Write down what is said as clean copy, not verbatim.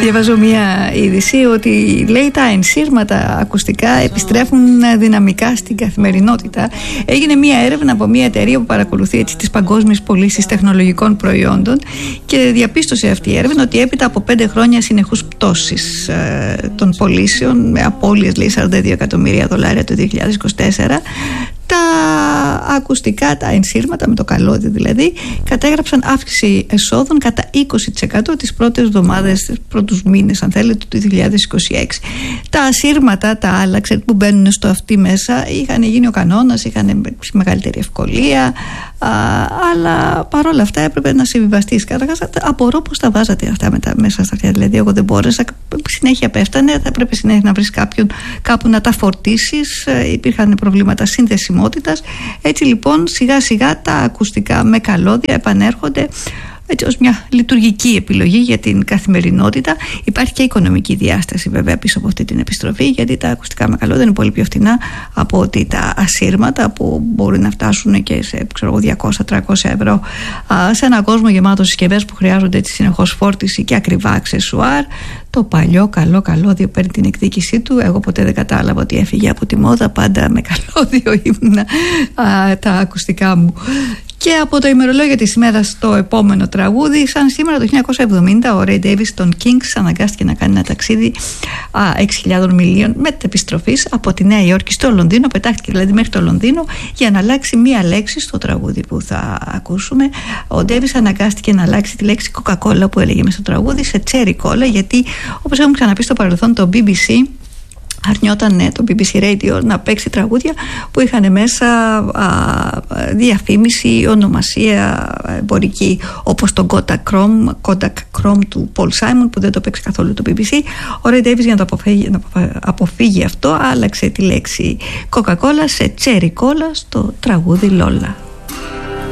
Διαβάζω μια είδηση ότι λέει τα ενσύρματα ακουστικά επιστρέφουν δυναμικά στην καθημερινότητα. Έγινε μια έρευνα από μια εταιρεία που παρακολουθεί τις παγκόσμιες πωλήσεις τεχνολογικών προϊόντων και διαπίστωσε αυτή η έρευνα ότι έπειτα από 5 χρόνια συνεχούς πτώσης των πωλήσεων, με απώλειες λέει $42 εκατομμύρια το 2024, τα ακουστικά, τα ενσύρματα με το καλώδιο δηλαδή, κατέγραψαν αύξηση εσόδων κατά 20% τις πρώτες εβδομάδες, τις πρώτους μήνες αν θέλετε του 2026. Τα ασύρματα, τα άλλα που μπαίνουν στο αυτί μέσα, είχαν γίνει ο κανόνας, είχαν μεγαλύτερη ευκολία, αλλά παρόλα αυτά έπρεπε να συμβιβαστείς. Καταρχάς απορώ πως τα βάζατε αυτά μέσα στα αυτιά, δηλαδή εγώ δεν μπόρεσα, συνέχεια πέφτανε, θα έπρεπε συνέχεια να βρεις κάπου να τα φορτίσεις, υπήρχαν προβλήματα συνδεσιμότητας. Έτσι λοιπόν σιγά σιγά τα ακουστικά με καλώδια επανέρχονται έτσι ως μια λειτουργική επιλογή για την καθημερινότητα. Υπάρχει και οικονομική διάσταση βέβαια πίσω από αυτή την επιστροφή, γιατί τα ακουστικά με καλώδια είναι πολύ πιο φθηνά από ότι τα ασύρματα που μπορεί να φτάσουν και σε 200-300 ευρώ. Σε έναν κόσμο γεμάτο συσκευές που χρειάζονται έτσι συνεχώς φόρτιση και ακριβά αξεσουάρ, το παλιό καλό καλώδιο παίρνει την εκδίκησή του. Εγώ ποτέ δεν κατάλαβα ότι έφυγε από τη μόδα, πάντα με καλώδιο ήμουνα τα ακουστικά μου. Και από το ημερολόγιο της ημέρας στο επόμενο τραγούδι, σαν σήμερα το 1970 ο Ray Davis των Kings αναγκάστηκε να κάνει ένα ταξίδι 6.000 μιλίων μετεπιστροφής από τη Νέα Υόρκη στο Λονδίνο, πετάχτηκε δηλαδή μέχρι το Λονδίνο για να αλλάξει μία λέξη στο τραγούδι που θα ακούσουμε. Ο Davis αναγκάστηκε να αλλάξει τη λέξη Coca-Cola που έλεγε μες στο τραγούδι σε Cherry Cola, γιατί όπως έχουμε ξαναπεί στο παρελθόν το BBC αρνιόταν το BBC Radio να παίξει τραγούδια που είχαν μέσα διαφήμιση, ονομασία εμπορική, όπως το Kodak Chrome του Paul Simon που δεν το παίξει καθόλου το BBC. Ο Ray Davis για να το αποφύγει αυτό άλλαξε τη λέξη Coca-Cola σε Cherry Cola στο τραγούδι Lola.